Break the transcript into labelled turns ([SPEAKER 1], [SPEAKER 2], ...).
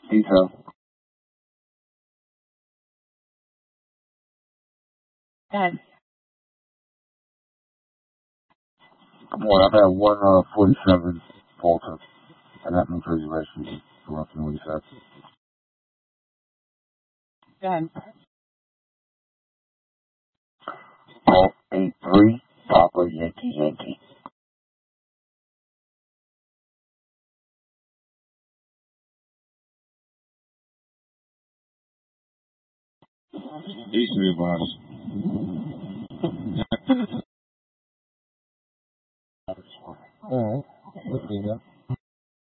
[SPEAKER 1] Detail.
[SPEAKER 2] Go ahead.
[SPEAKER 1] Come on, I've had 147 Volta, and that New Jersey Registry corrupting what he said.
[SPEAKER 2] Go ahead.
[SPEAKER 1] Call 83 Papa Yankee Yankee.
[SPEAKER 3] These three bars.
[SPEAKER 1] Alright, let's see that.